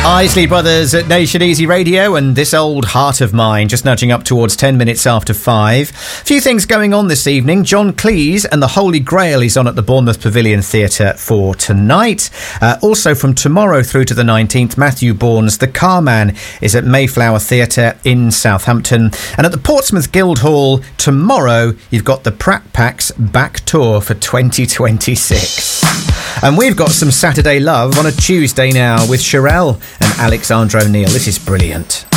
Isley Brothers at Nation Easy Radio, and this old heart of mine just nudging up towards 10 minutes after 5. Few things going on this evening. John Cleese and the Holy Grail is on at the Bournemouth Pavilion Theatre for tonight. Also from tomorrow through to the 19th, Matthew Bourne's The Carman is at Mayflower Theatre in Southampton. And at the Portsmouth Guildhall tomorrow, you've got the Pratt Packs back tour for 2026. And we've got some Saturday love on a Tuesday now with Sherelle and Alexandra O'Neill. This is brilliant.